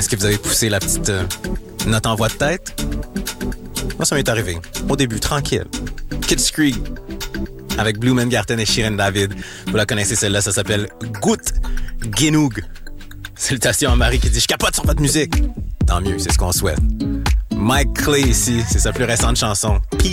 Est-ce que vous avez poussé la petite note en voix de tête? Moi, ça m'est arrivé. Au début, tranquille. Kid Screed avec Blue Man Garten et Shirin David. Vous la connaissez, celle-là, ça s'appelle Gut Genug. Salutations à Marie qui dit « Je capote sur votre musique ». Tant mieux, c'est ce qu'on souhaite. Mike Clay ici, c'est sa plus récente chanson, P